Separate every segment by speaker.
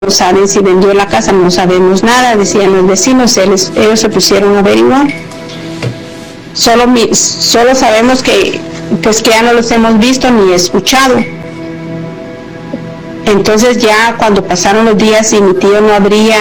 Speaker 1: saben si vendió la casa, no sabemos nada, decían los vecinos, ellos se pusieron a averiguar. Solo sabemos que pues que ya no los hemos visto ni escuchado. Entonces ya cuando pasaron los días y mi tío no abría,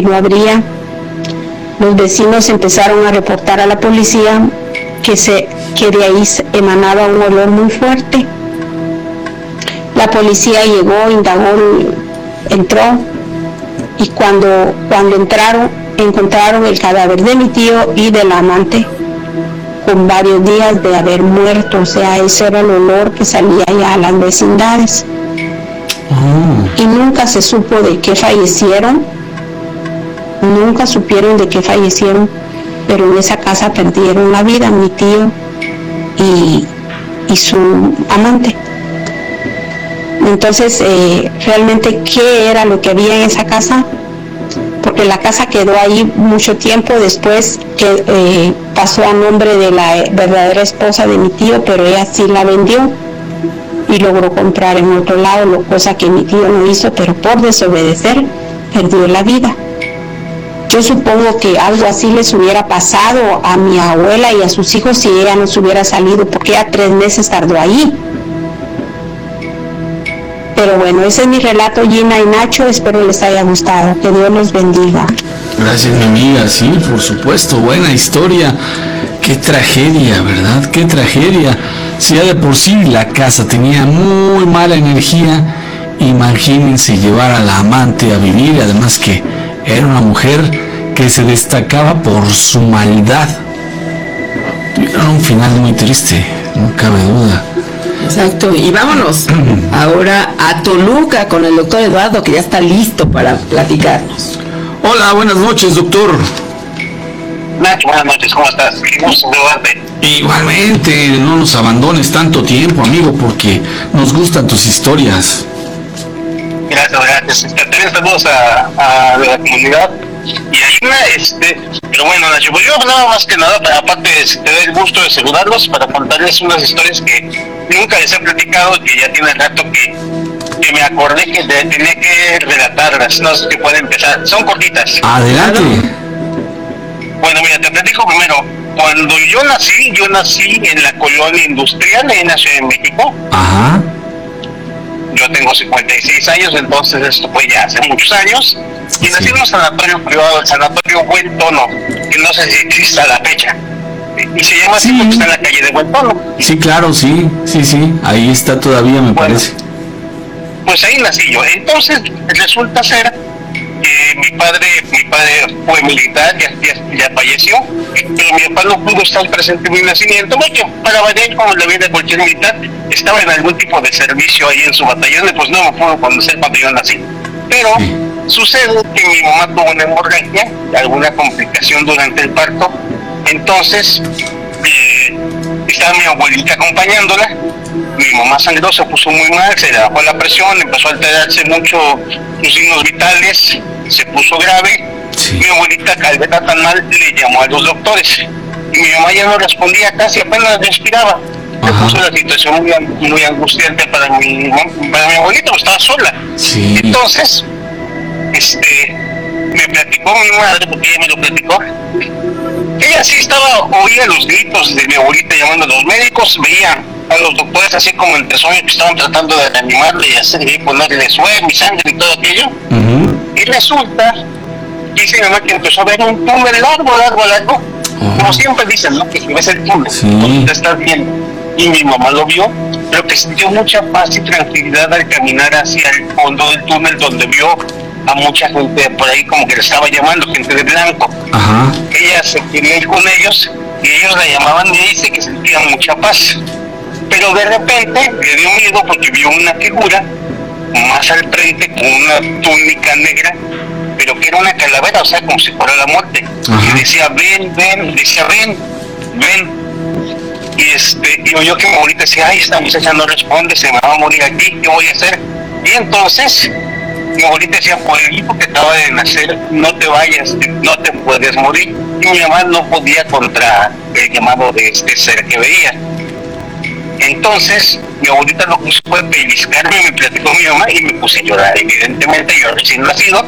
Speaker 1: los vecinos empezaron a reportar a la policía que de ahí emanaba un olor muy fuerte. La policía llegó, indagó, entró, y cuando encontraron el cadáver de mi tío y del amante con varios días de haber muerto. O sea, ese era el olor que salía ya a las vecindades. Y nunca se supo de qué fallecieron, nunca supieron de qué fallecieron, pero en esa casa perdieron la vida mi tío y su amante. Entonces, realmente, ¿qué era lo que había en esa casa? Porque la casa quedó ahí mucho tiempo después, que pasó a nombre de la verdadera esposa de mi tío, pero ella sí la vendió y logró comprar en otro lado, cosa que mi tío no hizo, pero por desobedecer perdió la vida. Yo supongo que algo así les hubiera pasado a mi abuela y a sus hijos si ella no se hubiera salido, porque ella 3 meses tardó ahí. Pero bueno, ese es mi relato, Gina y Nacho, espero les haya gustado, que Dios los bendiga.
Speaker 2: Gracias, mi amiga, sí, por supuesto, buena historia. Qué tragedia, ¿verdad? Qué tragedia. Si ya de por sí la casa tenía muy mala energía, imagínense llevar a la amante a vivir, además que era una mujer que se destacaba por su maldad. Tuvieron un final muy triste, no cabe duda.
Speaker 3: Exacto, y vámonos ahora a Toluca con el doctor Eduardo, que ya está listo para platicarnos.
Speaker 2: Hola, buenas noches, doctor.
Speaker 4: Nacho, buenas noches, ¿cómo estás? Qué gusto saludarte.
Speaker 2: Igualmente, no nos abandones tanto tiempo, amigo, porque nos gustan tus historias.
Speaker 4: Gracias. También saludos a la comunidad. Y ahí pero bueno, Nacho, pues yo nada más que nada, aparte te doy el gusto de saludarlos para contarles unas historias que nunca les he platicado, que ya tiene rato que me acordé que tenía que relatarlas. No sé si puede empezar, son cortitas.
Speaker 2: Adelante.
Speaker 4: Bueno, mira, te platico primero. Cuando yo nací en la colonia industrial en la Ciudad de México.
Speaker 2: Ajá.
Speaker 4: Yo tengo 56 años, entonces esto fue ya hace muchos años. Y nací en un sanatorio privado, el Sanatorio Buen Tono, que no sé si existe a la fecha. Y se llama así porque está en la calle de Buen Tono.
Speaker 2: Sí, claro, sí. Ahí está todavía, me parece.
Speaker 4: Pues ahí nací yo. Entonces resulta ser que mi padre fue militar, ya falleció, pero mi papá no pudo estar presente en mi nacimiento, porque para variar, como la vida de cualquier militar, estaba en algún tipo de servicio ahí en su batallón, y pues no me pudo conocer cuando yo nací. Pero sucede que mi mamá tuvo una hemorragia, alguna complicación durante el parto, entonces estaba mi abuelita acompañándola. Mi mamá sangró, se puso muy mal, se le bajó la presión, empezó a alterarse mucho sus signos vitales, se puso grave. Mi abuelita, al verla tan mal, le llamó a los doctores. Y mi mamá ya no respondía, casi apenas respiraba. Se puso la situación muy angustiante para mi abuelita, pues estaba sola.
Speaker 2: Sí.
Speaker 4: Entonces, me platicó mi madre, porque ella me lo platicó. Ella sí oía los gritos de mi abuelita llamando a los médicos, veía a los doctores así como entre sueños que estaban tratando de reanimarle y ponerle suero y sangre y todo aquello. Y resulta, dice mi mamá, que empezó a ver un túnel largo, como siempre dicen, ¿no? Que si ves el túnel, tú te estás viendo. Y mi mamá lo vio, pero que sintió mucha paz y tranquilidad al caminar hacia el fondo del túnel, donde vio a mucha gente por ahí como que le estaba llamando, gente de blanco. Ella se quería ir con ellos y ellos la llamaban y dice que sentía mucha paz. Pero de repente le dio miedo porque vio una figura más al frente con una túnica negra, pero que era una calavera, o sea, como si fuera la muerte. Y decía, ven. Y oyó que mi abuelita decía, ay, esta muchacha no responde, se me va a morir aquí, ¿qué voy a hacer? Y entonces mi abuelita decía, pueblito que acaba de nacer, no te vayas, no te puedes morir. Y mi mamá no podía contra el llamado de este ser que veía. Entonces, mi abuelita lo que hizo fue pellizcarme, me platicó mi mamá y me puse a llorar. Evidentemente, yo recién nacido,